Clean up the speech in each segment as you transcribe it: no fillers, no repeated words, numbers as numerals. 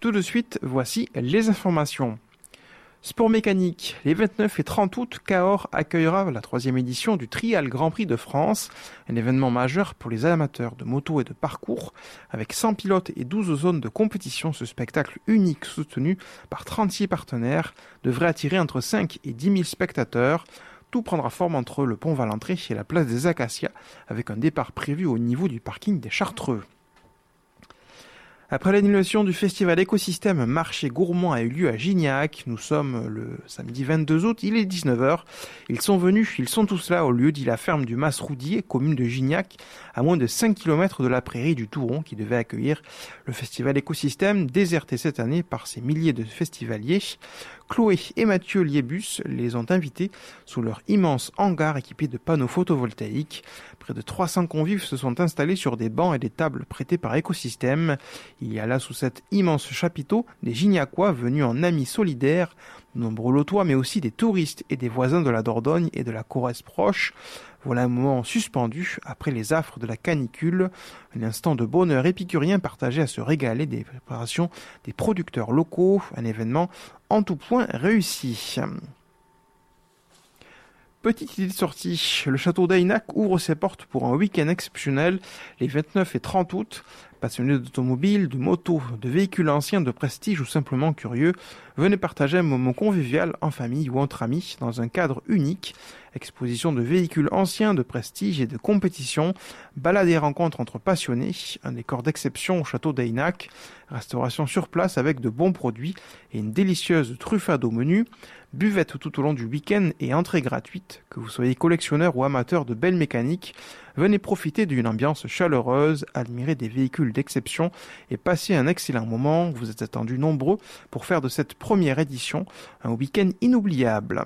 Tout de suite, voici les informations. Sport mécanique, les 29 et 30 août, Cahors accueillera la 3e édition du Trial Grand Prix de France, un événement majeur pour les amateurs de moto et de parcours. Avec 100 pilotes et 12 zones de compétition, ce spectacle unique soutenu par 36 partenaires devrait attirer entre 5 et 10 000 spectateurs. Tout prendra forme entre le pont Valentré et la place des Acacias, avec un départ prévu au niveau du parking des Chartreux. Après l'annulation du festival écosystème Marché Gourmand a eu lieu à Gignac. Nous sommes le samedi 22 août, il est 19h. Ils sont tous là au lieu dit la ferme du Mas-Roudier, commune de Gignac, à moins de 5 km de la prairie du Touron qui devait accueillir le festival écosystème, déserté cette année par ses milliers de festivaliers. Chloé et Mathieu Liébus les ont invités sous leur immense hangar équipé de panneaux photovoltaïques. Près de 300 convives se sont installés sur des bancs et des tables prêtées par Écosystème. Il y a là sous cet immense chapiteau des Gignacois venus en amis solidaires, de nombreux lotois mais aussi des touristes et des voisins de la Dordogne et de la Corrèze proche. Voilà un moment suspendu après les affres de la canicule, un instant de bonheur épicurien partagé à se régaler des préparations des producteurs locaux, un événement en tout point réussi. Petite idée de sortie, le château d'Aynac ouvre ses portes pour un week-end exceptionnel les 29 et 30 août. Passionnés d'automobile, de moto, de véhicules anciens, de prestige ou simplement curieux, venez partager un moment convivial en famille ou entre amis dans un cadre unique. Exposition de véhicules anciens, de prestige et de compétition, balades et rencontres entre passionnés, un décor d'exception au château d'Aynac, restauration sur place avec de bons produits et une délicieuse truffade au menu, buvette tout au long du week-end et entrée gratuite. Que vous soyez collectionneur ou amateur de belles mécaniques, venez profiter d'une ambiance chaleureuse, admirer des véhicules d'exception et passer un excellent moment. Vous êtes attendus nombreux pour faire de cette première édition un week-end inoubliable.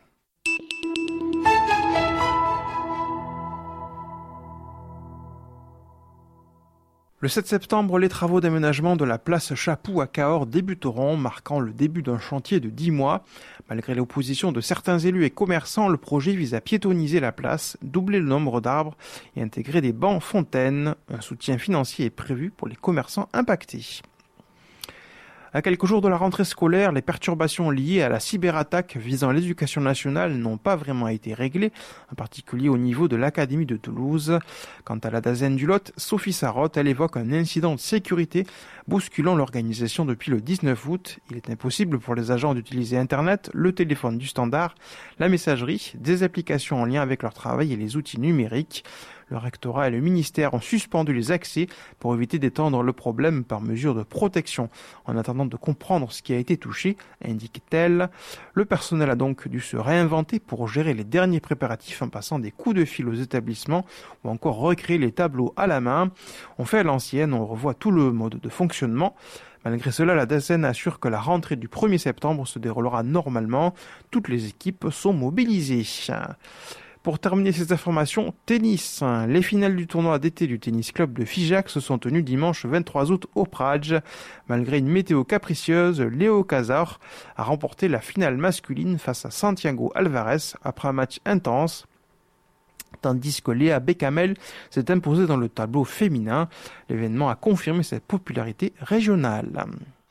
Le 7 septembre, les travaux d'aménagement de la place Chapoux à Cahors débuteront, marquant le début d'un chantier de 10 mois. Malgré l'opposition de certains élus et commerçants, le projet vise à piétonniser la place, doubler le nombre d'arbres et intégrer des bancs fontaines. Un soutien financier est prévu pour les commerçants impactés. À quelques jours de la rentrée scolaire, les perturbations liées à la cyberattaque visant l'éducation nationale n'ont pas vraiment été réglées, en particulier au niveau de l'Académie de Toulouse. Quant à la Dazen du Lot, Sophie Sarotte, elle évoque un incident de sécurité bousculant l'organisation depuis le 19 août. Il est impossible pour les agents d'utiliser Internet, le téléphone du standard, la messagerie, des applications en lien avec leur travail et les outils numériques. Le rectorat et le ministère ont suspendu les accès pour éviter d'étendre le problème par mesure de protection. En attendant de comprendre ce qui a été touché, indique-t-elle, le personnel a donc dû se réinventer pour gérer les derniers préparatifs en passant des coups de fil aux établissements ou encore recréer les tableaux à la main. On fait à l'ancienne, on revoit tout le mode de fonctionnement. Malgré cela, la DACEN assure que la rentrée du 1er septembre se déroulera normalement. Toutes les équipes sont mobilisées. Pour terminer ces informations, tennis. Les finales du tournoi d'été du tennis club de Figeac se sont tenues dimanche 23 août au Prage. Malgré une météo capricieuse, Léo Casar a remporté la finale masculine face à Santiago Alvarez après un match intense, tandis que Léa Bechamel s'est imposée dans le tableau féminin. L'événement a confirmé sa popularité régionale.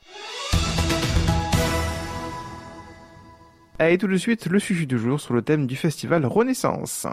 Et tout de suite, le sujet du jour sur le thème du festival Renaissance.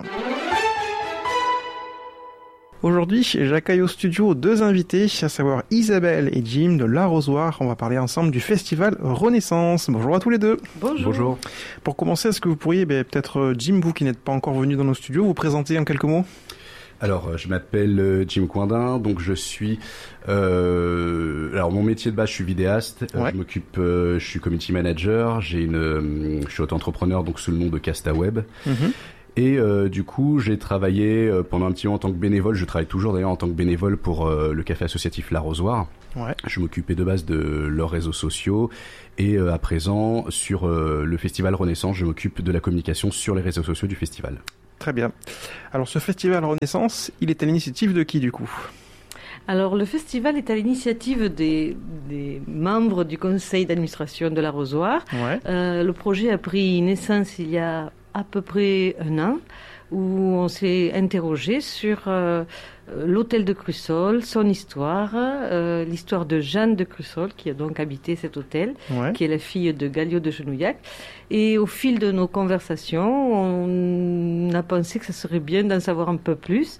Aujourd'hui, j'accueille au studio deux invités, à savoir Isabelle et Jim de l'Arrosoir. On va parler ensemble du festival Renaissance. Bonjour à tous les deux. Bonjour. Pour commencer, est-ce que vous pourriez, peut-être Jim, vous qui n'êtes pas encore venu dans nos studios, vous présenter en quelques mots ? Alors, je m'appelle Jim Coindin, donc je suis... alors, mon métier de base, je suis vidéaste. Ouais. Je suis community manager. Je suis auto-entrepreneur, donc sous le nom de CastaWeb. Mm-hmm. Et du coup, j'ai travaillé pendant un petit moment en tant que bénévole. Je travaille toujours d'ailleurs en tant que bénévole pour le café associatif L'Arrosoir. Ouais. Je m'occupais de base de leurs réseaux sociaux. Et à présent, sur le festival Renaissance, je m'occupe de la communication sur les réseaux sociaux du festival. Très bien. Alors ce festival Renaissance, il est à l'initiative de qui du coup ? Alors le festival est à l'initiative des membres du conseil d'administration de l'Arrosoir. Ouais. Le projet a pris naissance il y a à peu près un an, où on s'est interrogé sur l'hôtel de Crussol, son histoire, l'histoire de Jeanne de Crussol, qui a donc habité cet hôtel, qui est la fille de Gallio de Genouillac. Et au fil de nos conversations, on a pensé que ça serait bien d'en savoir un peu plus.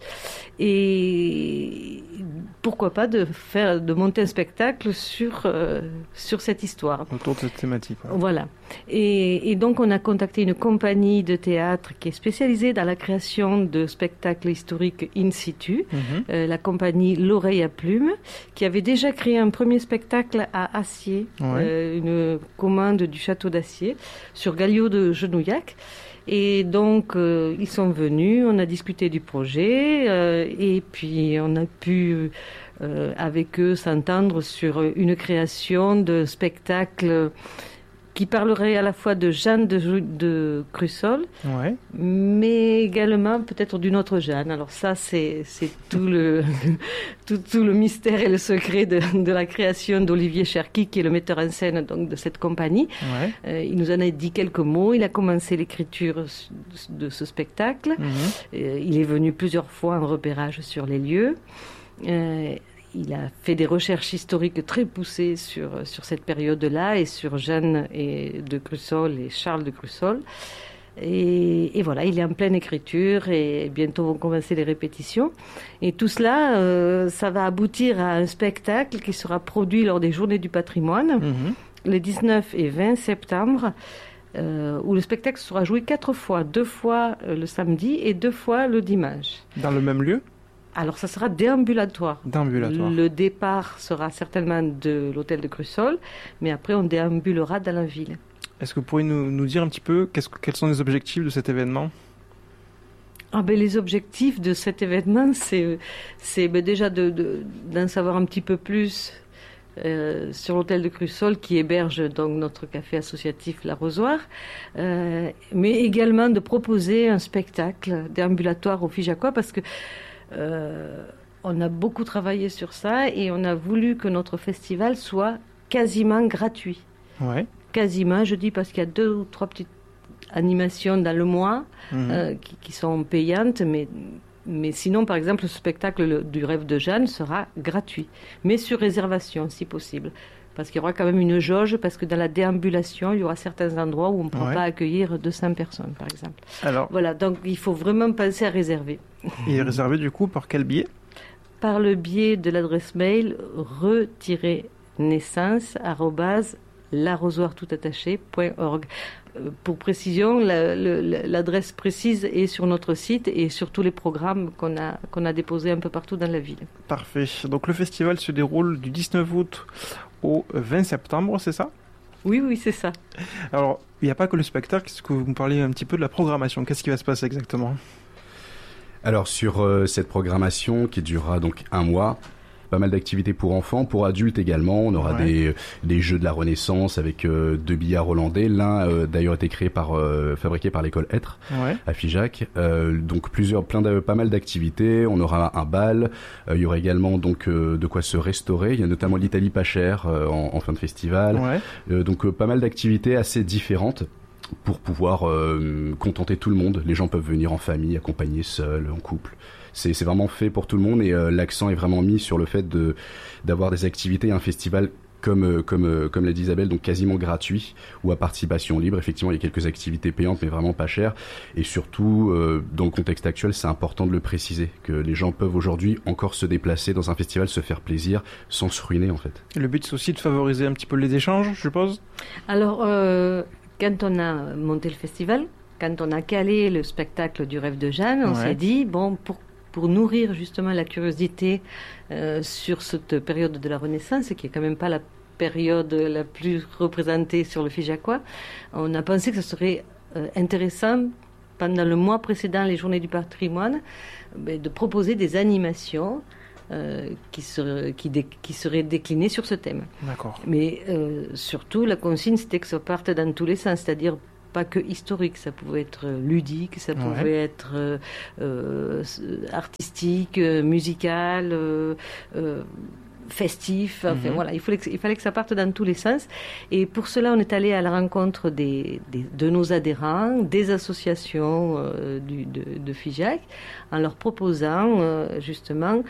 Et pourquoi pas de monter un spectacle sur cette histoire. Autour de cette thématique. Ouais. Voilà. Et donc on a contacté une compagnie de théâtre qui est spécialisée dans la création de spectacles historiques in situ, la compagnie L'Oreille à Plume, qui avait déjà créé un premier spectacle à Acier, une commande du château d'Acier, sur Gallio de Genouillac. Et donc, ils sont venus, on a discuté du projet, et puis on a pu, avec eux, s'entendre sur une création de spectacle qui parlerait à la fois de Jeanne de Crussol, mais également peut-être d'une autre Jeanne. Alors ça, c'est tout le mystère et le secret de la création d'Olivier Cherki, qui est le metteur en scène donc, de cette compagnie. Il nous en a dit quelques mots. Il a commencé l'écriture de ce spectacle. Il est venu plusieurs fois en repérage sur les lieux. Il a fait des recherches historiques très poussées sur cette période-là et sur Jeanne de Crussol et Charles de Crussol. Et voilà, il est en pleine écriture et bientôt vont commencer les répétitions. Et tout cela, ça va aboutir à un spectacle qui sera produit lors des Journées du patrimoine, les 19 et 20 septembre, où le spectacle sera joué 4 fois, 2 fois le samedi et 2 fois le dimanche. Dans le même lieu ? Alors, ça sera déambulatoire. Le départ sera certainement de l'hôtel de Crussol, mais après, on déambulera dans la ville. Est-ce que vous pourriez nous dire un petit peu quels sont les objectifs de cet événement ? Les objectifs de cet événement, c'est déjà d'en savoir un petit peu plus sur l'hôtel de Crussol qui héberge donc notre café associatif L'Arrosoir, mais également de proposer un spectacle déambulatoire au Figeacois parce que on a beaucoup travaillé sur ça et on a voulu que notre festival soit quasiment gratuit. Quasiment, je dis parce qu'il y a 2 ou 3 petites animations dans le mois qui sont payantes, mais sinon, par exemple, le spectacle du rêve de Jeanne sera gratuit, mais sur réservation si possible. Parce qu'il y aura quand même une jauge, parce que dans la déambulation, il y aura certains endroits où on ne pourra pas accueillir 200 personnes, par exemple. Alors, voilà, donc il faut vraiment penser à réserver. Et réserver du coup par quel biais ? Par le biais de l'adresse mail re-naissance@l'arrosoirtoutattaché.org. Pour précision, l'adresse précise est sur notre site et sur tous les programmes qu'on a déposés un peu partout dans la ville. Parfait. Donc le festival se déroule du 19 août au 20 septembre, c'est ça ? Oui, c'est ça. Alors, il n'y a pas que le spectacle, est-ce que vous me parlez un petit peu de la programmation ? Qu'est-ce qui va se passer exactement ? Alors sur cette programmation qui durera donc 1 mois, pas mal d'activités pour enfants, pour adultes également. On aura des jeux de la Renaissance avec 2 billards hollandais. L'un d'ailleurs été fabriqué par l'école Être à Figeac. Donc pas mal d'activités. On aura un bal. Il y aura également donc de quoi se restaurer. Il y a notamment l'Italie pas chère en fin de festival. Donc pas mal d'activités assez différentes pour pouvoir contenter tout le monde. Les gens peuvent venir en famille, accompagnés, seuls, en couple. C'est vraiment fait pour tout le monde et l'accent est vraiment mis sur le fait d'avoir des activités, un festival comme l'a dit Isabelle, donc quasiment gratuit ou à participation libre. Effectivement, il y a quelques activités payantes, mais vraiment pas chères. Et surtout, dans le contexte actuel, c'est important de le préciser, que les gens peuvent aujourd'hui encore se déplacer dans un festival, se faire plaisir, sans se ruiner en fait. Et le but, c'est aussi de favoriser un petit peu les échanges, je suppose ? Alors, quand on a monté le festival, quand on a calé le spectacle du rêve de Jeanne, on s'est dit, pour nourrir justement la curiosité sur cette période de la Renaissance, qui est quand même pas la période la plus représentée sur le Figeacois, on a pensé que ce serait intéressant, pendant le mois précédent les Journées du patrimoine, de proposer des animations qui seraient déclinées sur ce thème. D'accord. Mais surtout, la consigne, c'était que ça parte dans tous les sens, c'est-à-dire pas que historique, ça pouvait être ludique, ça pouvait être artistique, musical, festif. Enfin, voilà, il fallait que ça parte dans tous les sens. Et pour cela, on est allé à la rencontre de nos adhérents, des associations de FIJAC, en leur proposant justement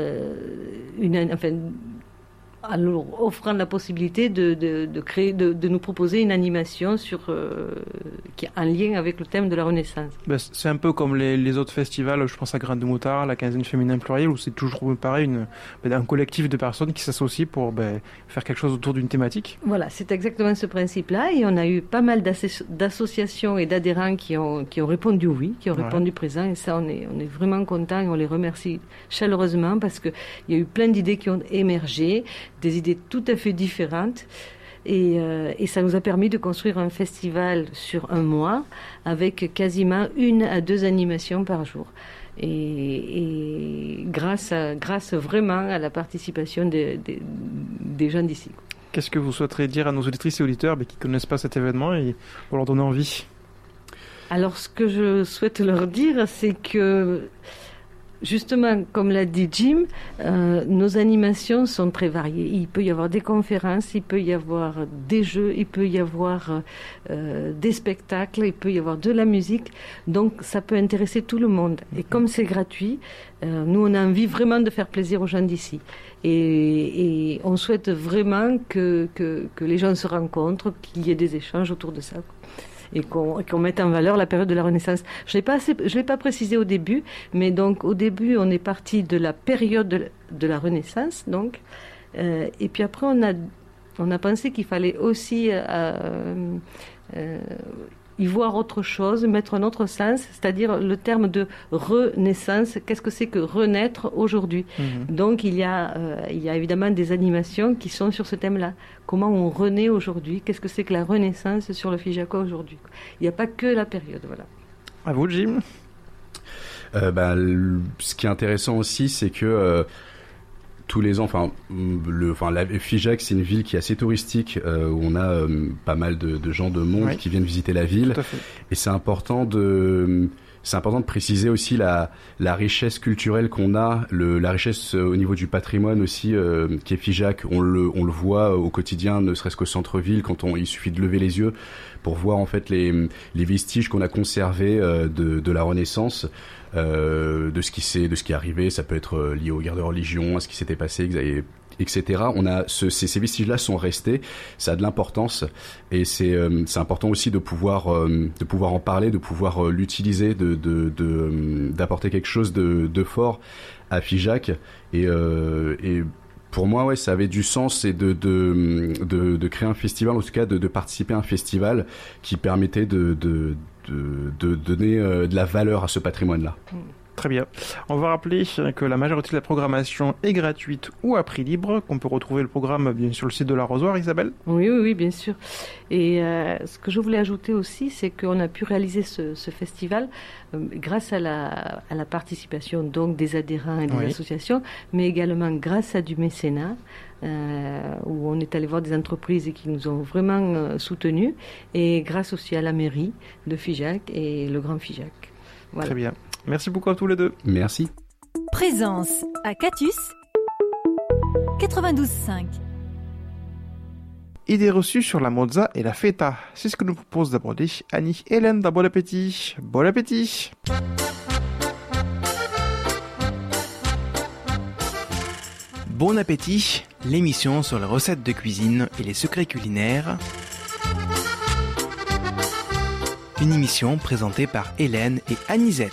en leur offrant la possibilité de nous proposer une animation qui est en lien avec le thème de la Renaissance. C'est un peu comme les autres festivals, je pense à Grain de Moutard, la Quinzaine féminin pluriel, où c'est toujours pareil, un collectif de personnes qui s'associent pour faire quelque chose autour d'une thématique. Voilà, c'est exactement ce principe-là, et on a eu pas mal d'associations et d'adhérents qui ont répondu oui, qui ont répondu présent, et ça on est vraiment contents et on les remercie chaleureusement parce qu'il y a eu plein d'idées qui ont émergé, des idées tout à fait différentes. Et ça nous a permis de construire un festival sur un mois avec quasiment 1 à 2 animations par jour. Et grâce vraiment à la participation des gens d'ici. Qu'est-ce que vous souhaiterez dire à nos auditrices et auditeurs qui ne connaissent pas cet événement et pour leur donner envie? Alors, ce que je souhaite leur dire, c'est que justement, comme l'a dit Jim, nos animations sont très variées. Il peut y avoir des conférences, il peut y avoir des jeux, il peut y avoir des spectacles, il peut y avoir de la musique. Donc, ça peut intéresser tout le monde. Et comme c'est gratuit, nous, on a envie vraiment de faire plaisir aux gens d'ici. Et on souhaite vraiment que les gens se rencontrent, qu'il y ait des échanges autour de ça, et qu'on mette en valeur la période de la Renaissance. Je l'ai pas précisé au début, mais donc au début on est parti de la période de la Renaissance, donc, et puis après on a pensé qu'il fallait aussi y voir autre chose, mettre un autre sens, c'est-à-dire le terme de renaissance. Qu'est-ce que c'est que renaître aujourd'hui? Donc il y a évidemment des animations qui sont sur ce thème-là. Comment on renaît aujourd'hui? Qu'est-ce que c'est que la renaissance sur le FIJACois aujourd'hui? Il n'y a pas que la période, voilà. À vous, Jim. Ce qui est intéressant aussi, c'est que tous les ans, la FIJAC, c'est une ville qui est assez touristique, où on a pas mal de gens de monde qui viennent visiter la ville. Tout à fait. Et c'est important de préciser aussi la richesse culturelle qu'on a, la richesse au niveau du patrimoine aussi, qui est FIJAC. On le voit au quotidien, ne serait-ce qu'au centre-ville, il suffit de lever les yeux pour voir en fait les vestiges qu'on a conservés de la Renaissance. De ce qui est arrivé, ça peut être lié aux guerres de religion, à ce qui s'était passé, etc. Ces vestiges-là sont restés, ça a de l'importance et c'est important aussi de pouvoir en parler, de pouvoir l'utiliser, d'apporter quelque chose de fort à FIJAC et pour moi, ça avait du sens et de créer un festival, en tout cas de participer à un festival qui permettait de donner de la valeur à ce patrimoine-là. Très bien. On va rappeler que la majorité de la programmation est gratuite ou à prix libre, qu'on peut retrouver le programme bien sur le site de l'Arrosoir, Isabelle. Oui, bien sûr. Et ce que je voulais ajouter aussi, c'est qu'on a pu réaliser ce festival grâce à la participation donc des adhérents et des associations, mais également grâce à du mécénat, où on est allé voir des entreprises qui nous ont vraiment soutenus, et grâce aussi à la mairie de FIJAC et le Grand FIJAC. Voilà. Très bien. Merci beaucoup à tous les deux. Merci. Présence à Catus 92.5. Idées reçues sur la mozza et la feta. C'est ce que nous propose d'aborder Annie Hélène dans Bon Appétit. Bon appétit. Bon Appétit, l'émission sur les recettes de cuisine et les secrets culinaires. Une émission présentée par Hélène et Anisette.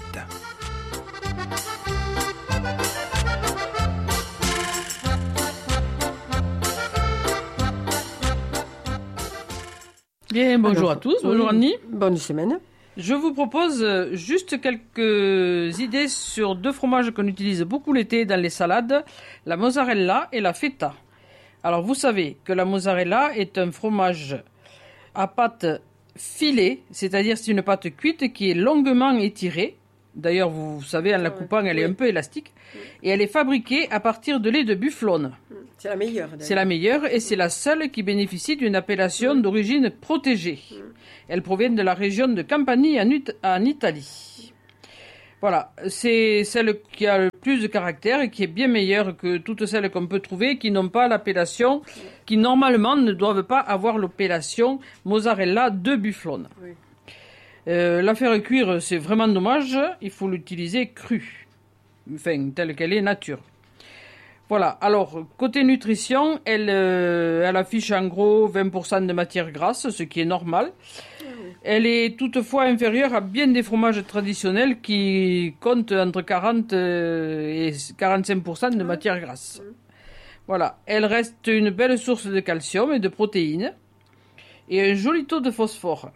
Bien, bonjour à tous, bonjour Annie. Bonne semaine. Je vous propose juste quelques idées sur 2 fromages qu'on utilise beaucoup l'été dans les salades, la mozzarella et la feta. Alors vous savez que la mozzarella est un fromage à pâte filée, c'est-à-dire c'est une pâte cuite qui est longuement étirée. D'ailleurs, vous savez, en la coupant, elle est un peu élastique. Et elle est fabriquée à partir de lait de bufflone. C'est la meilleure. C'est la meilleure et c'est la seule qui bénéficie d'une appellation d'origine protégée. Elle provient de la région de Campanie en Italie. Voilà, c'est celle qui a le plus de caractère et qui est bien meilleure que toutes celles qu'on peut trouver qui n'ont pas l'appellation, qui normalement ne doivent pas avoir l'appellation mozzarella de bufflone. Oui. La faire cuire, c'est vraiment dommage, il faut l'utiliser crue, enfin telle qu'elle est nature. Voilà, alors côté nutrition, elle affiche en gros 20% de matière grasse, ce qui est normal. Elle est toutefois inférieure à bien des fromages traditionnels qui comptent entre 40 et 45% de matière grasse. Voilà, elle reste une belle source de calcium et de protéines et un joli taux de phosphore.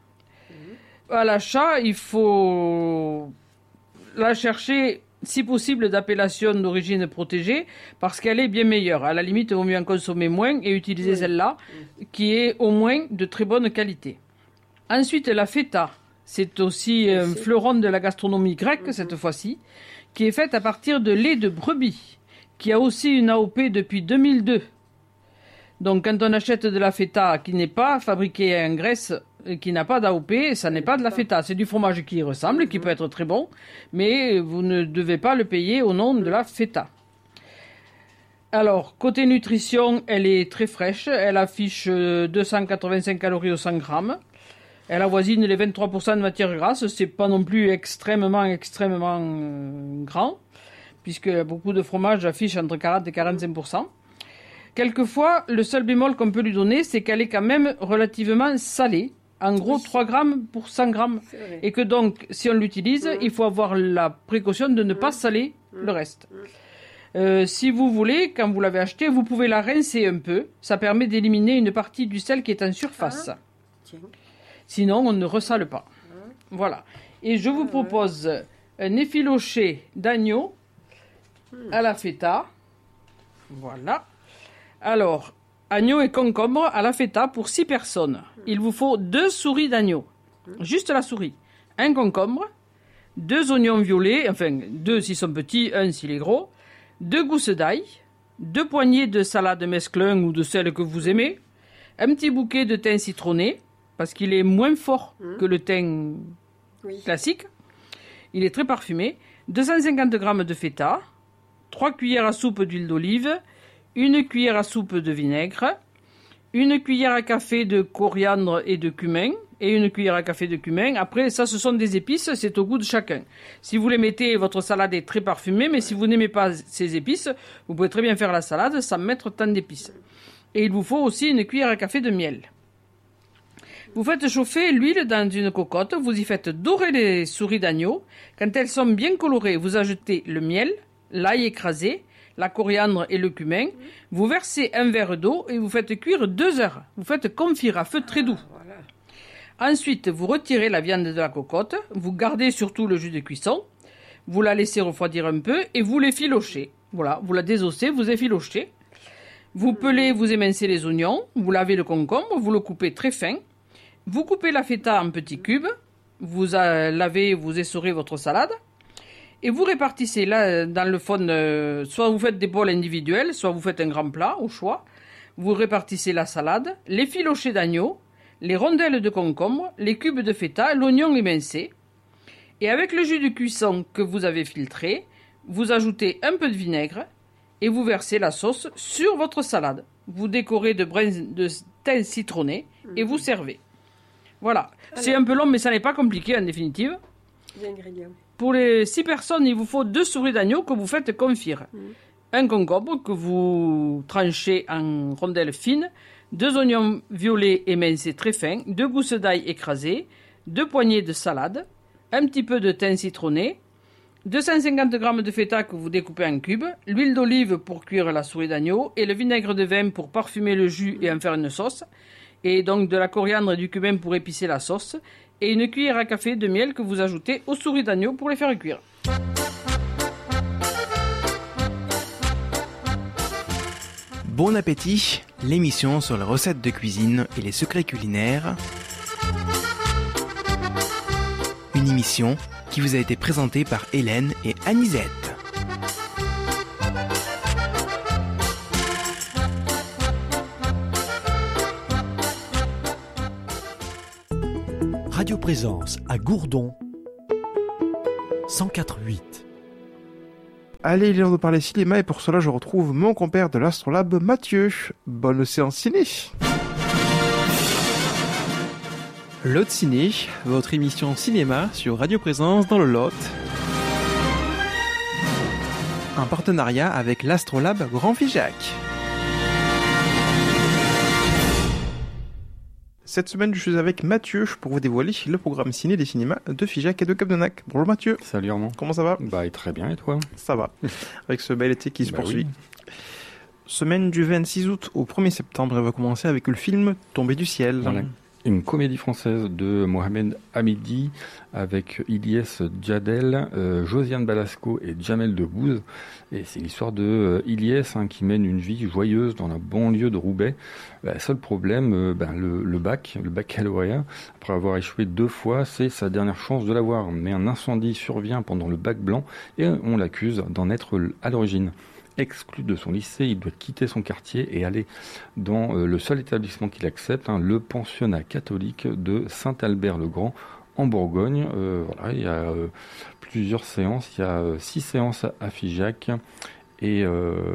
À l'achat, il faut la chercher, si possible, d'appellation d'origine protégée parce qu'elle est bien meilleure. À la limite, il vaut mieux en consommer moins et utiliser celle-là qui est au moins de très bonne qualité. Ensuite, la feta, c'est aussi un fleuron de la gastronomie grecque, cette fois-ci, qui est faite à partir de lait de brebis, qui a aussi une AOP depuis 2002. Donc, quand on achète de la feta qui n'est pas fabriquée en Grèce, qui n'a pas d'AOP, ça n'est pas de la feta. C'est du fromage qui y ressemble, qui peut être très bon, mais vous ne devez pas le payer au nom de la feta. Alors, côté nutrition, elle est très fraîche. Elle affiche 285 calories au 100 grammes. Elle avoisine les 23% de matière grasse, c'est pas non plus extrêmement grand, puisque beaucoup de fromages affichent entre 40 et 45%. Quelquefois, le seul bémol qu'on peut lui donner, c'est qu'elle est quand même relativement salée, en gros 3 grammes pour 100 grammes, et que donc, si on l'utilise, il faut avoir la précaution de ne pas saler le reste. Si vous voulez, quand vous l'avez acheté, vous pouvez la rincer un peu, ça permet d'éliminer une partie du sel qui est en surface. Sinon, on ne ressale pas. Voilà. Et je vous propose un effiloché d'agneau à la feta. Voilà. Alors, agneau et concombre à la feta pour 6 personnes. Il vous faut 2 souris d'agneau. Juste la souris. Un concombre, 2 oignons violets, enfin 2 s'ils sont petits, 1 s'il est gros, 2 gousses d'ail, 2 poignées de salade mesclun ou de celle que vous aimez, un petit bouquet de thym citronné, parce qu'il est moins fort que le thym classique. Il est très parfumé. 250 g de feta, 3 cuillères à soupe d'huile d'olive, 1 cuillère à soupe de vinaigre, 1 cuillère à café de coriandre et de cumin, et 1 cuillère à café de cumin. Après, ça, ce sont des épices, c'est au goût de chacun. Si vous les mettez, votre salade est très parfumée, mais si vous n'aimez pas ces épices, vous pouvez très bien faire la salade sans mettre tant d'épices. Et il vous faut aussi 1 cuillère à café de miel. Vous faites chauffer l'huile dans une cocotte, vous y faites dorer les souris d'agneau. Quand elles sont bien colorées, vous ajoutez le miel, l'ail écrasé, la coriandre et le cumin. Vous versez un verre d'eau et vous faites cuire 2 heures. Vous faites confire à feu très doux. Voilà. Ensuite, vous retirez la viande de la cocotte, vous gardez surtout le jus de cuisson, vous la laissez refroidir un peu et vous l'effilochez. Voilà, vous la désossez, vous effilochez. Vous pelez, vous émincez les oignons, vous lavez le concombre, vous le coupez très fin. Vous coupez la feta en petits cubes, vous lavez, vous essorez votre salade et vous répartissez là dans le fond, soit vous faites des bols individuels, soit vous faites un grand plat au choix. Vous répartissez la salade, l'effiloché d'agneau, les rondelles de concombre, les cubes de feta, l'oignon émincé. Et avec le jus de cuisson que vous avez filtré, vous ajoutez un peu de vinaigre et vous versez la sauce sur votre salade. Vous décorez de brins de thym citronné et vous servez. Voilà, c'est un peu long, mais ça n'est pas compliqué en définitive. Les ingrédients. Pour les 6 personnes, il vous faut 2 souris d'agneau que vous faites confire. Un concombre que vous tranchez en rondelles fines, 2 oignons violets émincés très fins, 2 gousses d'ail écrasées, 2 poignées de salade, un petit peu de thym citronné, 250 g de feta que vous découpez en cubes, l'huile d'olive pour cuire la souris d'agneau et le vinaigre de vin pour parfumer le jus et en faire une sauce. Et donc de la coriandre et du cumin pour épicer la sauce, et 1 cuillère à café de miel que vous ajoutez aux souris d'agneau pour les faire cuire. Bon appétit, l'émission sur les recettes de cuisine et les secrets culinaires. Une émission qui vous a été présentée par Hélène et Anisette. Radio Présence à Gourdon 104.8. Allez, il est l'heure de parler cinéma et pour cela je retrouve mon compère de l'Astrolabe, Mathieu. Bonne séance ciné. Lot Ciné, votre émission cinéma sur Radio Présence dans le Lot. Un partenariat avec l'Astrolabe Grand Figeac. Cette semaine, je suis avec Mathieu pour vous dévoiler le programme ciné des cinémas de Figeac et de Capdenac. Bonjour Mathieu. Salut Armand. Comment ça va ? Très bien, et toi ? Ça va, avec ce bel été qui se poursuit. Oui. Semaine du 26 août au 1er septembre, elle va commencer avec le film Tombé du ciel. Voilà. Une comédie française de Mohamed Hamidi avec Ilyes Djadel, Josiane Balasco et Jamel Debbouze. Et c'est l'histoire de Ilyes qui mène une vie joyeuse dans la banlieue de Roubaix. Seul problème, le baccalauréat, après avoir échoué 2 fois, c'est sa dernière chance de l'avoir. Mais un incendie survient pendant le bac blanc et on l'accuse d'en être à l'origine. Exclu de son lycée, il doit quitter son quartier et aller dans le seul établissement qu'il accepte, le pensionnat catholique de Saint-Albert-le-Grand en Bourgogne. Il y a plusieurs séances, il y a 6 séances à Figeac et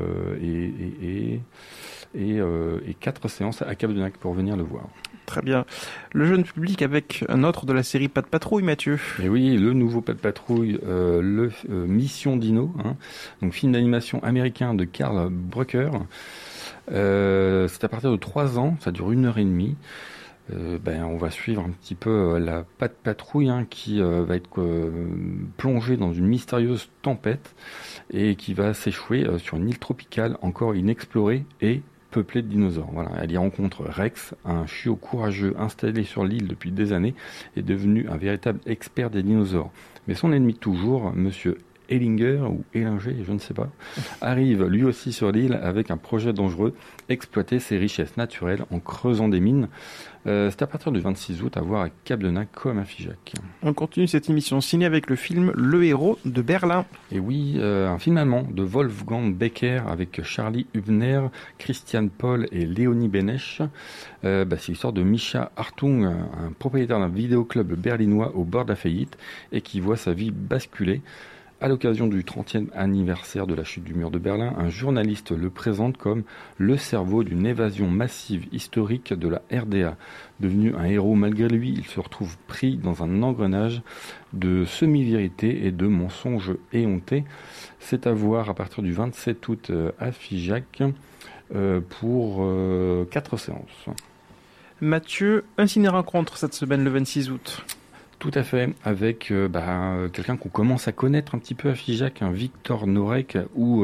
4 séances à Capdenac pour venir le voir. Très bien. Le jeune public avec un autre de la série Pas de patrouille, Mathieu. Et oui, le nouveau Pas de patrouille, Mission Dino, donc film d'animation américain de Carl Brucker. C'est à partir de 3 ans, ça dure 1h30. On va suivre un petit peu la Pas de patrouille qui va être plongée dans une mystérieuse tempête et qui va s'échouer sur une île tropicale encore inexplorée et peuplée de dinosaures. Voilà. Elle y rencontre Rex, un chiot courageux installé sur l'île depuis des années et devenu un véritable expert des dinosaures. Mais son ennemi toujours, Monsieur Ellinger ou Ellinger, je ne sais pas, arrive lui aussi sur l'île avec un projet dangereux, exploiter ses richesses naturelles en creusant des mines. C'est à partir du 26 août à voir à Capdenac comme à Figeac. On continue cette émission ciné avec le film Le Héros de Berlin. Et oui, un film allemand de Wolfgang Becker avec Charlie Hübner, Christian Paul et Léonie Benesch. C'est l'histoire de Mischa Hartung, un propriétaire d'un vidéoclub berlinois au bord de la faillite et qui voit sa vie basculer. À l'occasion du 30e anniversaire de la chute du mur de Berlin, un journaliste le présente comme le cerveau d'une évasion massive historique de la RDA. Devenu un héros malgré lui, il se retrouve pris dans un engrenage de semi-vérité et de mensonges éhontés. C'est à voir à partir du 27 août à Figeac pour 4 séances. Mathieu, un ciné-rencontre cette semaine le 26 août. Tout à fait, avec quelqu'un qu'on commence à connaître un petit peu à Figeac, Victor Norek, ou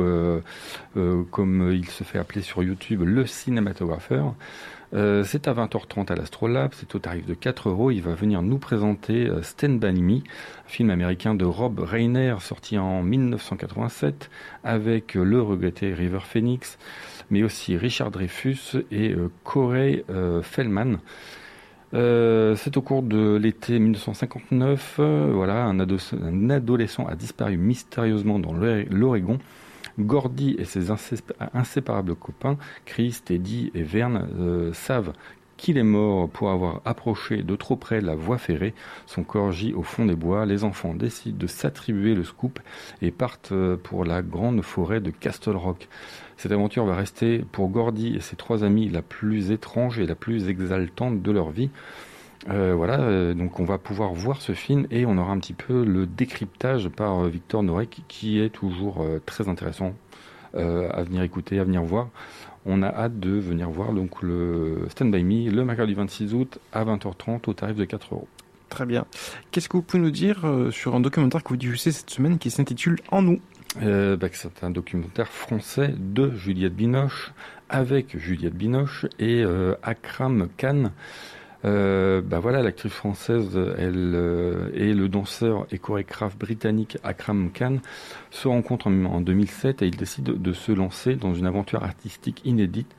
comme il se fait appeler sur YouTube, le cinématographeur. C'est à 20h30 à l'Astrolabe, c'est au tarif de 4€. Il va venir nous présenter Stand By Me, film américain de Rob Reiner, sorti en 1987, avec le regretté River Phoenix, mais aussi Richard Dreyfuss et Corey Feldman. C'est au cours de l'été 1959, un adolescent a disparu mystérieusement dans l'Oregon. Gordy et ses inséparables copains, Chris, Teddy et Vern, savent qu'il est mort pour avoir approché de trop près la voie ferrée. Son corps gît au fond des bois. Les enfants décident de s'attribuer le scoop et partent pour la grande forêt de Castle Rock. Cette aventure va rester pour Gordy et ses 3 amis la plus étrange et la plus exaltante de leur vie. Donc on va pouvoir voir ce film et on aura un petit peu le décryptage par Victor Norek qui est toujours très intéressant à venir écouter, à venir voir. On a hâte de venir voir donc le Stand By Me le mercredi 26 août à 20h30 au tarif de 4€. Très bien. Qu'est-ce que vous pouvez nous dire sur un documentaire que vous diffusez cette semaine qui s'intitule En nous ? C'est un documentaire français de Juliette Binoche, avec Juliette Binoche et Akram Khan. L'actrice française, elle et le danseur et chorégraphe britannique Akram Khan se rencontrent en 2007 et ils décident de se lancer dans une aventure artistique inédite.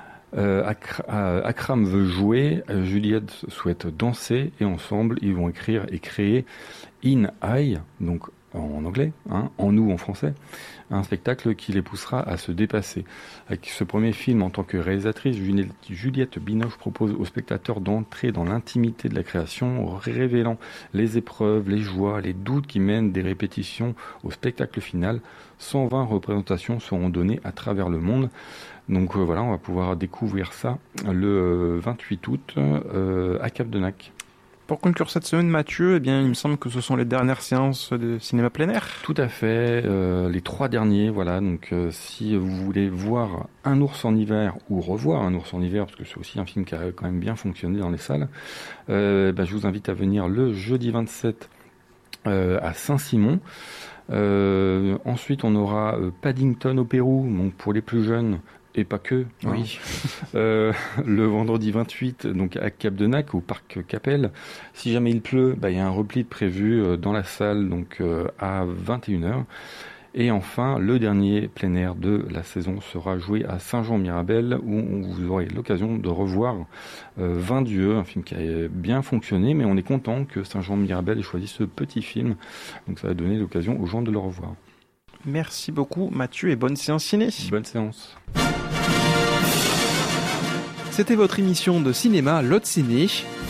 Akram veut jouer, Juliette souhaite danser et ensemble ils vont écrire et créer In I, donc en anglais, en nous en français, un spectacle qui les poussera à se dépasser. Avec ce premier film, en tant que réalisatrice, Juliette Binoche propose aux spectateurs d'entrer dans l'intimité de la création, révélant les épreuves, les joies, les doutes qui mènent des répétitions au spectacle final. 120 représentations seront données à travers le monde. Donc voilà, on va pouvoir découvrir ça le 28 août à Cap-de-Nac. Pour conclure cette semaine, Mathieu, eh bien, il me semble que ce sont les dernières séances de cinéma plein air. Tout à fait, les 3 derniers, voilà. Donc, si vous voulez voir Un ours en hiver ou revoir Un ours en hiver, parce que c'est aussi un film qui a quand même bien fonctionné dans les salles, je vous invite à venir le jeudi 27 à Saint-Simon. Ensuite, on aura Paddington au Pérou, donc pour les plus jeunes. Et pas que, oui. Le vendredi 28, donc à Cap-de-Nac, au parc Capelle. Si jamais il pleut, il y a un repli de prévu dans la salle, donc à 21h. Et enfin, le dernier plein air de la saison sera joué à Saint-Jean-Mirabel, où vous aurez l'occasion de revoir 20 dieux, un film qui a bien fonctionné, mais on est content que Saint-Jean-Mirabel ait choisi ce petit film. Donc ça va donner l'occasion aux gens de le revoir. Merci beaucoup Mathieu et bonne séance ciné. Bonne séance. C'était votre émission de cinéma Lot Ciné.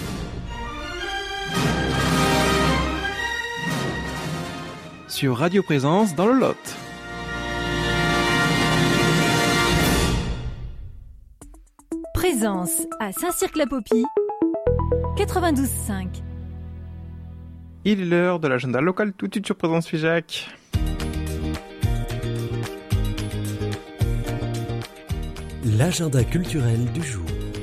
Sur Radio Présence dans le Lot. Présence à Saint-Cirque-la-Popie, 92.5. Il est l'heure de l'agenda local, tout de suite sur Présence Figeac. L'agenda culturel du jour.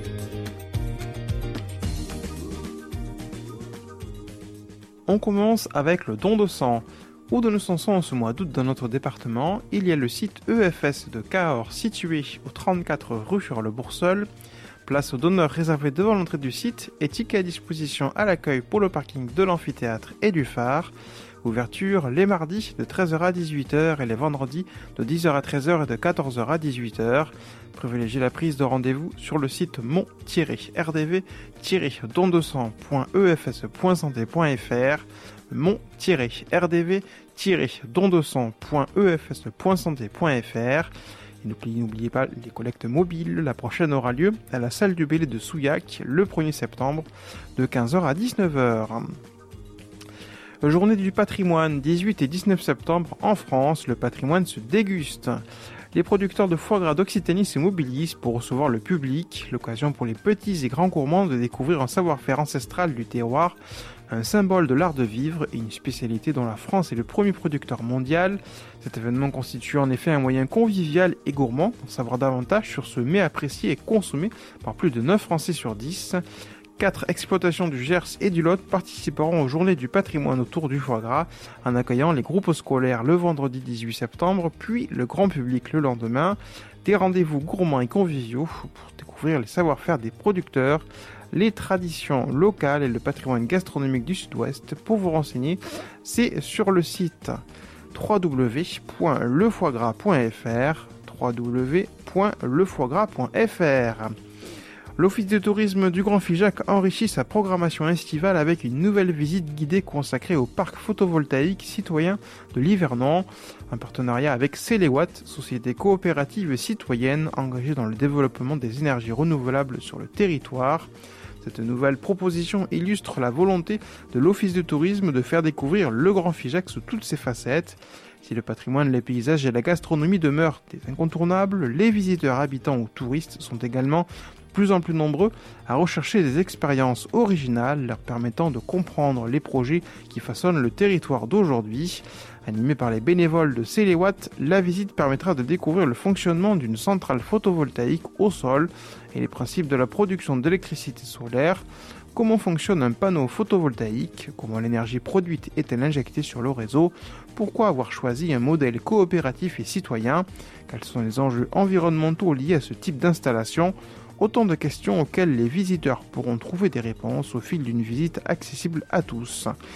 On commence avec le don de sang. Où donner son sang en ce mois d'août dans notre département, il y a le site EFS de Cahors situé au 34 rue Furle-Bourseul. Place aux donneurs réservée devant l'entrée du site et tickets à disposition à l'accueil pour le parking de l'amphithéâtre et du phare. Ouverture les mardis de 13h à 18h et les vendredis de 10h à 13h et de 14h à 18h. Privilégiez la prise de rendez-vous sur le site mon-rdv-dondesang.efs.santé.fr mon-rdv-dondesang.efs.santé.fr. Et n'oubliez pas les collectes mobiles. La prochaine aura lieu à la salle du Bélé de Souillac le 1er septembre de 15h à 19h. Journée du patrimoine, 18 et 19 septembre en France, le patrimoine se déguste. Les producteurs de foie gras d'Occitanie se mobilisent pour recevoir le public, l'occasion pour les petits et grands gourmands de découvrir un savoir-faire ancestral du terroir, un symbole de l'art de vivre et une spécialité dont la France est le premier producteur mondial. Cet événement constitue en effet un moyen convivial et gourmand pour savoir davantage sur ce mets apprécié et consommé par plus de 9 Français sur 10. 4 exploitations du Gers et du Lot participeront aux journées du patrimoine autour du foie gras en accueillant les groupes scolaires le vendredi 18 septembre, puis le grand public le lendemain. Des rendez-vous gourmands et conviviaux pour découvrir les savoir-faire des producteurs, les traditions locales et le patrimoine gastronomique du Sud-Ouest. Pour vous renseigner, c'est sur le site www.lefoiegras.fr www.lefoiegras.fr. L'Office de tourisme du Grand Figeac enrichit sa programmation estivale avec une nouvelle visite guidée consacrée au parc photovoltaïque citoyen de l'Yvernon, un partenariat avec Céléwatt, société coopérative et citoyenne engagée dans le développement des énergies renouvelables sur le territoire. Cette nouvelle proposition illustre la volonté de l'Office de tourisme de faire découvrir le Grand Figeac sous toutes ses facettes. Si le patrimoine, les paysages et la gastronomie demeurent des incontournables, les visiteurs habitants ou touristes sont également de plus en plus nombreux à rechercher des expériences originales leur permettant de comprendre les projets qui façonnent le territoire d'aujourd'hui. Animée par les bénévoles de Céléwatt, la visite permettra de découvrir le fonctionnement d'une centrale photovoltaïque au sol et les principes de la production d'électricité solaire. Comment fonctionne un panneau photovoltaïque? Comment l'énergie produite est-elle injectée sur le réseau? Pourquoi avoir choisi un modèle coopératif et citoyen? Quels sont les enjeux environnementaux liés à ce type d'installation? Autant de questions auxquelles les visiteurs pourront trouver des réponses au fil d'une visite accessible à tous.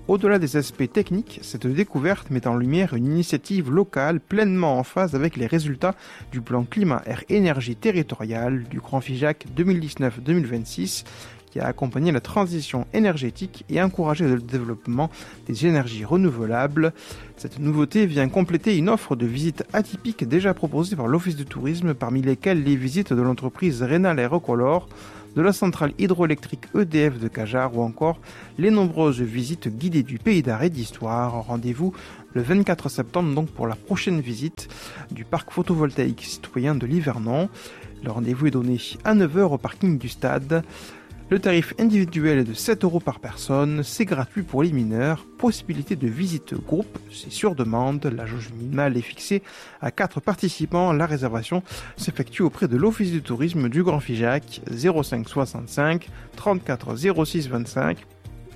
Au-delà des aspects techniques, cette découverte met en lumière une initiative locale pleinement en phase avec les résultats du plan climat-air-énergie territorial du Grand Figeac 2019-2026 qui a accompagné la transition énergétique et encouragé le développement des énergies renouvelables. Cette nouveauté vient compléter une offre de visites atypiques déjà proposée par l'Office du tourisme, parmi lesquelles les visites de l'entreprise Rénal Aérocolor, de la centrale hydroélectrique EDF de Cajar ou encore les nombreuses visites guidées du pays d'art et d'histoire. Rendez-vous le 24 septembre donc pour la prochaine visite du parc photovoltaïque citoyen de Livernon. Le rendez-vous est donné à 9h au parking du stade. Le tarif individuel est de 7 € par personne, c'est gratuit pour les mineurs, possibilité de visite groupe, c'est sur demande, la jauge minimale est fixée à 4 participants, la réservation s'effectue auprès de l'Office du tourisme du Grand Figeac, 05 65 34 06 25,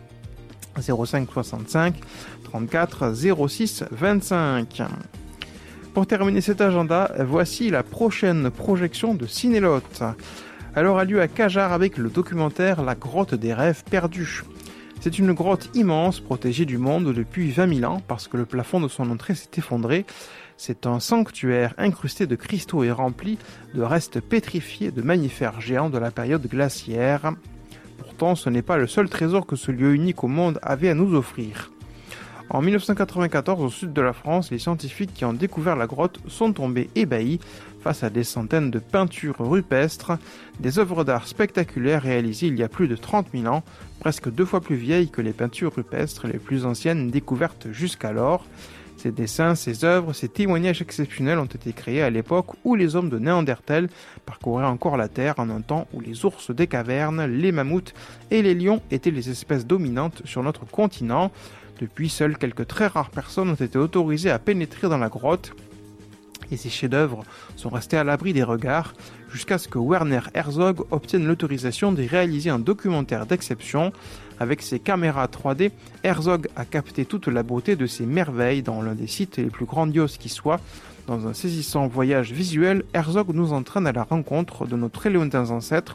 05 65 34 06 25. Pour terminer cet agenda, voici la prochaine projection de Cinélote. Elle aura lieu à Cajar avec le documentaire La grotte des rêves perdus. C'est une grotte immense protégée du monde depuis 20 000 ans parce que le plafond de son entrée s'est effondré. C'est un sanctuaire incrusté de cristaux et rempli de restes pétrifiés de mammifères géants de la période glaciaire. Pourtant, ce n'est pas le seul trésor que ce lieu unique au monde avait à nous offrir. En 1994, au sud de la France, les scientifiques qui ont découvert la grotte sont tombés ébahis face à des centaines de peintures rupestres, des œuvres d'art spectaculaires réalisées il y a plus de 30 000 ans, presque 2 fois plus vieilles que les peintures rupestres les plus anciennes découvertes jusqu'alors. Ces dessins, ces œuvres, ces témoignages exceptionnels ont été créés à l'époque où les hommes de Néandertal parcouraient encore la Terre en un temps où les ours des cavernes, les mammouths et les lions étaient les espèces dominantes sur notre continent. Depuis, seules quelques très rares personnes ont été autorisées à pénétrer dans la grotte et ces chefs-d'œuvre sont restés à l'abri des regards jusqu'à ce que Werner Herzog obtienne l'autorisation d'y réaliser un documentaire d'exception. Avec ses caméras 3D, Herzog a capté toute la beauté de ces merveilles dans l'un des sites les plus grandioses qui soit. Dans un saisissant voyage visuel, Herzog nous entraîne à la rencontre de nos très lointains ancêtres,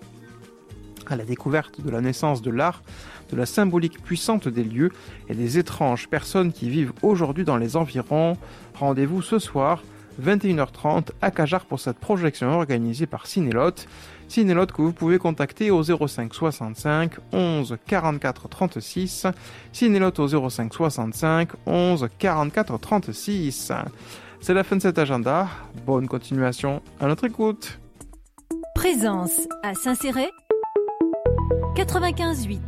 à la découverte de la naissance de l'art, de la symbolique puissante des lieux et des étranges personnes qui vivent aujourd'hui dans les environs. Rendez-vous ce soir, 21h30 à Cajar pour cette projection organisée par Cinélote. Cinélote que vous pouvez contacter au 05 65 11 44 36. Cinélote au 05 65 11 44 36. C'est la fin de cet agenda. Bonne continuation à notre écoute. Présence à Saint-Céré 95.8.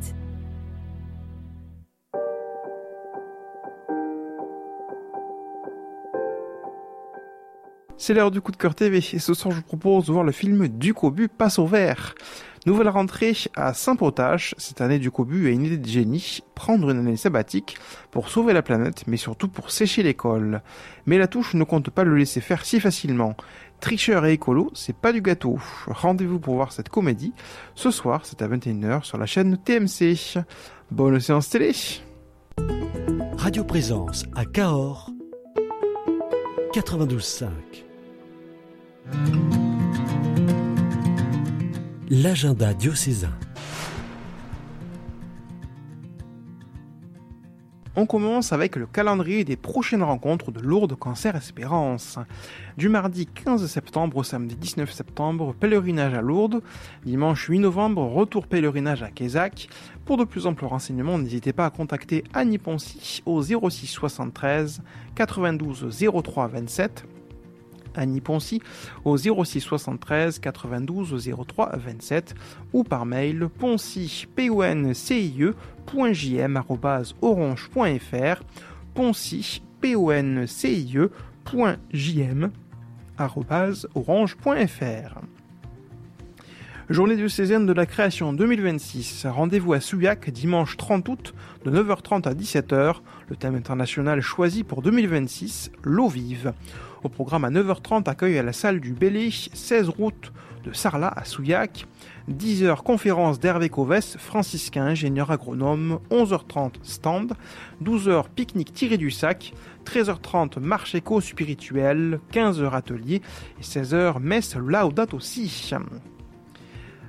C'est l'heure du coup de cœur TV et ce soir je vous propose de voir le film Ducobu passe au vert. Nouvelle rentrée à Saint-Potache. Cette année, Ducobu a une idée de génie, prendre une année sabbatique pour sauver la planète, mais surtout pour sécher l'école. Mais la touche ne compte pas le laisser faire si facilement. Tricheur et écolo, c'est pas du gâteau. Rendez-vous pour voir cette comédie. Ce soir, c'est à 21h sur la chaîne TMC. Bonne séance télé. Radio Présence à Cahors 92.5. L'agenda diocésain. On commence avec le calendrier des prochaines rencontres de Lourdes Cancer Espérance. Du mardi 15 septembre au samedi 19 septembre, pèlerinage à Lourdes. Dimanche 8 novembre, retour pèlerinage à Quézac. Pour de plus amples renseignements, n'hésitez pas à contacter Annie Poncy au 06 73 92 03 27. Annie Poncy au 06 73 92 03 27 ou par mail poncy.jm@orange.fr poncy.jm@orange.fr. Journée diocésaine de la création 2026. Rendez-vous à Souillac dimanche 30 août de 9h30 à 17h. Le thème international choisi pour 2026, l'eau vive. Au programme à 9h30, accueil à la salle du Bélé, 16 route de Sarlat à Souillac. 10h, conférence d'Hervé Covès, franciscain, ingénieur agronome. 11h30, stand. 12h, pique-nique tiré du sac. 13h30, marche éco-spirituelle. 15h, atelier. Et 16h, messe Laudato Si.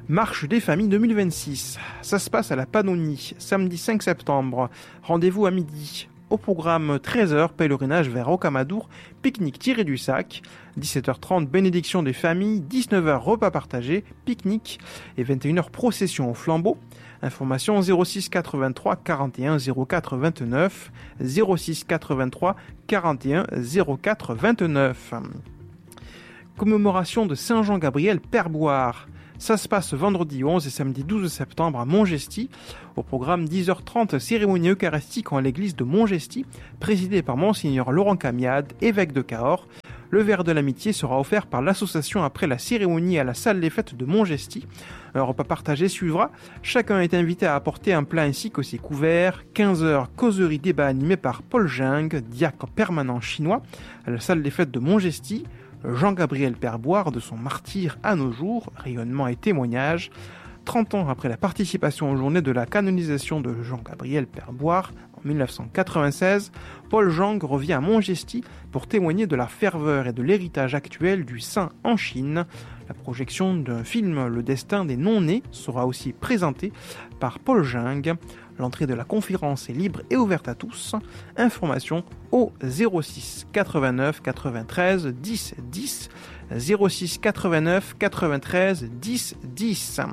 Marche des familles 2026. Ça se passe à la Pannonie, samedi 5 septembre. Rendez-vous à midi. Au programme 13h, pèlerinage vers Rocamadour, pique-nique tiré du sac. 17h30, bénédiction des familles. 19h, repas partagé, pique-nique. Et 21h, procession au flambeau. Information 06 83 41 04 29. 06 83 41 04 29. Commémoration de Saint-Jean-Gabriel Père-Boire. Ça se passe vendredi 11 et samedi 12 septembre à Montgesty. Au programme 10h30, cérémonie eucharistique en l'église de Montgesty, présidée par Monseigneur Laurent Camiade, évêque de Cahors. Le verre de l'amitié sera offert par l'association après la cérémonie à la salle des fêtes de Montgesty. Un repas partagé suivra. Chacun est invité à apporter un plat ainsi que ses couverts. 15h, causerie débat animé par Paul Jung, diacre permanent chinois, à la salle des fêtes de Montgesty. Jean-Gabriel Père-Boire de son martyre à nos jours, rayonnement et témoignage. 30 ans après la participation aux journées de la canonisation de Jean-Gabriel Père-Boire en 1996, Paul Jung revient à Montgesty pour témoigner de la ferveur et de l'héritage actuel du saint en Chine. La projection d'un film Le Destin des non-nés sera aussi présentée par Paul Jung. L'entrée de la conférence est libre et ouverte à tous. Information au 06 89 93 10 10. 06 89 93 10 10.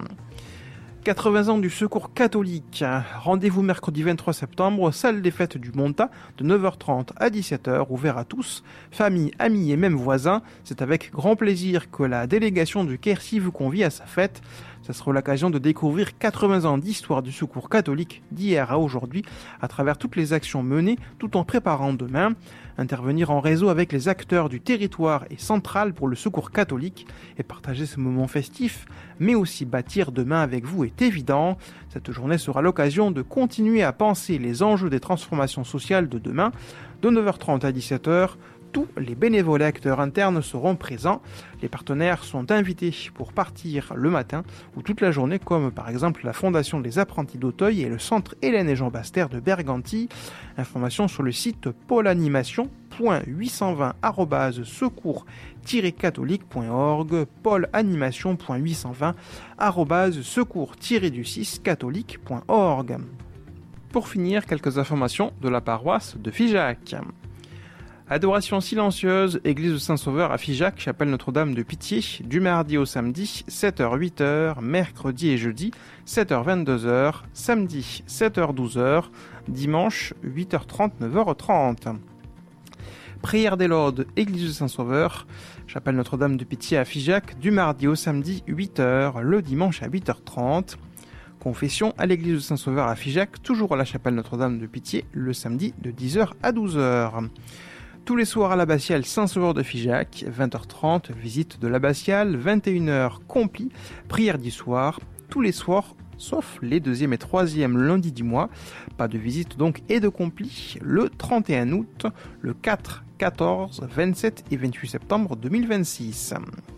80 ans du Secours catholique. Rendez-vous mercredi 23 septembre, salle des fêtes du Montat, de 9h30 à 17h, ouvert à tous, famille, amis et même voisins. C'est avec grand plaisir que la délégation du Quercy vous convie à sa fête. Ça sera l'occasion de découvrir 80 ans d'histoire du Secours catholique d'hier à aujourd'hui à travers toutes les actions menées tout en préparant demain. Intervenir en réseau avec les acteurs du territoire est central pour le Secours catholique et partager ce moment festif, mais aussi bâtir demain avec vous est évident. Cette journée sera l'occasion de continuer à penser les enjeux des transformations sociales de demain. De 9h30 à 17h, tous les bénévoles et acteurs internes seront présents. Les partenaires sont invités pour partir le matin ou toute la journée, comme par exemple la Fondation des apprentis d'Auteuil et le Centre Hélène et Jean Bastère de Berganti. Information sur le site paulanimation.820@secours-catholique.org, paulanimation.820@secours-catholique.org. Pour finir, quelques informations de la paroisse de Figeac. Adoration silencieuse, église de Saint-Sauveur à Figeac, chapelle Notre-Dame de Pitié, du mardi au samedi, 7h-8h, mercredi et jeudi, 7h-22h, samedi, 7h-12h, dimanche, 8h30, 9h30. Prière des Laudes, église de Saint-Sauveur, chapelle Notre-Dame de Pitié à Figeac, du mardi au samedi, 8h, le dimanche à 8h30. Confession à l'église de Saint-Sauveur à Figeac, toujours à la chapelle Notre-Dame de Pitié, le samedi de 10h à 12h. Tous les soirs à l'abbatiale Saint-Sauveur de Figeac, 20h30, visite de l'abbatiale, 21h, compli, prière du soir, tous les soirs, sauf les 2e et 3e lundis du mois. Pas de visite donc et de compli, le 31 août, le 4, 14, 27 et 28 septembre 2026.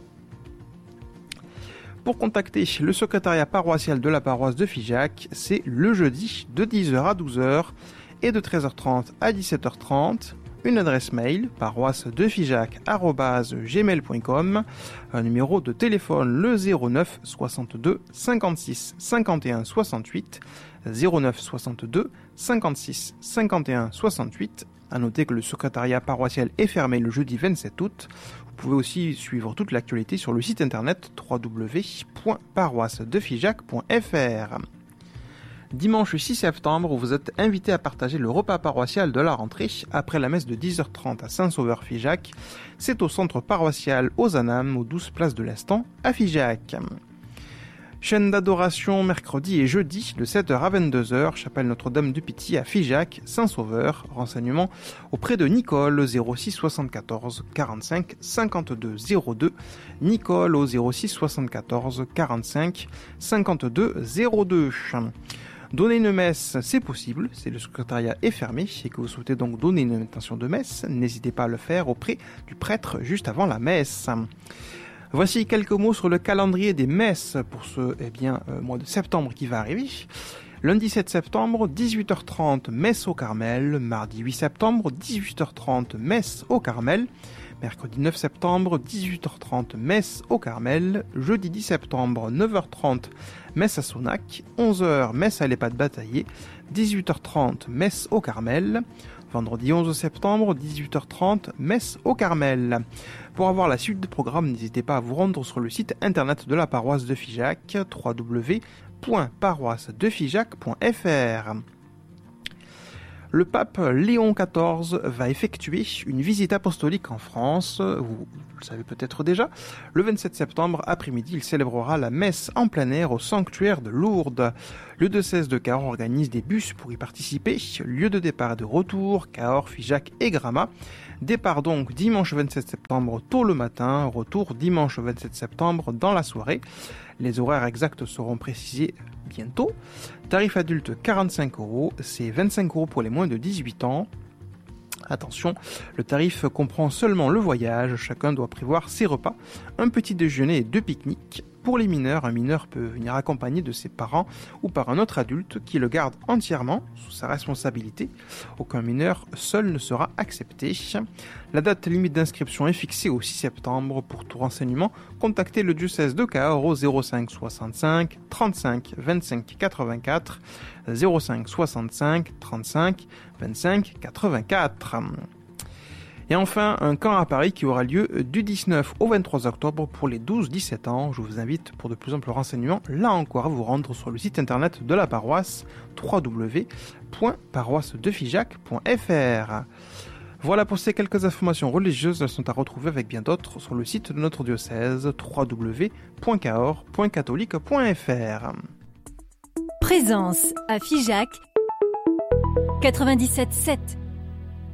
Pour contacter le secrétariat paroissial de la paroisse de Figeac, c'est le jeudi de 10h à 12h et de 13h30 à 17h30. Une adresse mail, paroissedefigeac@gmail.com, un numéro de téléphone le 09 62 56 51 68, 09 62 56 51 68. À noter que le secrétariat paroissial est fermé le jeudi 27 août. Vous pouvez aussi suivre toute l'actualité sur le site internet www.paroissedefigeac.fr. Dimanche 6 septembre, vous êtes invité à partager le repas paroissial de la rentrée après la messe de 10h30 à Saint-Sauveur-Figeac. C'est au centre paroissial Ozanam, aux 12 places de l'Estan, à Figeac. Chaîne d'adoration mercredi et jeudi de 7h à 22h, chapelle Notre-Dame de Pitié à Figeac, Saint-Sauveur. Renseignements auprès de Nicole, 06 74 45 52 02. Nicole au 06 74 45 52 02. Donner une messe, c'est possible, si le secrétariat est fermé et que vous souhaitez donc donner une intention de messe, n'hésitez pas à le faire auprès du prêtre juste avant la messe. Voici quelques mots sur le calendrier des messes pour ce mois de septembre qui va arriver. Lundi 7 septembre, 18h30, messe au Carmel. Mardi 8 septembre, 18h30, messe au Carmel. Mercredi 9 septembre, 18h30, messe au Carmel. Jeudi 10 septembre, 9h30, messe à Sonac. 11h, messe à l'EHPAD Bataillé. 18h30, messe au Carmel. Vendredi 11 septembre, 18h30, messe au Carmel. Pour avoir la suite du programme, n'hésitez pas à vous rendre sur le site internet de la paroisse de Figeac, www.paroissedefigeac.fr. Le pape Léon XIV va effectuer une visite apostolique en France, vous le savez peut-être déjà. Le 27 septembre après-midi, il célébrera la messe en plein air au sanctuaire de Lourdes. Le diocèse de Cahors organise des bus pour y participer. Lieu de départ et de retour, Cahors, Figeac et Gramat. Départ donc dimanche 27 septembre tôt le matin, retour dimanche 27 septembre dans la soirée. Les horaires exacts seront précisés bientôt. Tarif adulte 45 €, c'est 25 € pour les moins de 18 ans. Attention, le tarif comprend seulement le voyage, chacun doit prévoir ses repas, un petit déjeuner et 2 pique-niques. Pour les mineurs, un mineur peut venir accompagné de ses parents ou par un autre adulte qui le garde entièrement sous sa responsabilité. Aucun mineur seul ne sera accepté. La date limite d'inscription est fixée au 6 septembre. Pour tout renseignement, contactez le diocèse de Cahors au 05 65 35 25 84 05 65 35 25 84. Et enfin, un camp à Paris qui aura lieu du 19 au 23 octobre pour les 12-17 ans. Je vous invite pour de plus amples renseignements, là encore, à vous rendre sur le site internet de la paroisse, www.paroissedefigeac.fr. Voilà pour ces quelques informations religieuses, elles sont à retrouver avec bien d'autres sur le site de notre diocèse, www.cahors.catholique.fr. Présence à Figeac 97.7.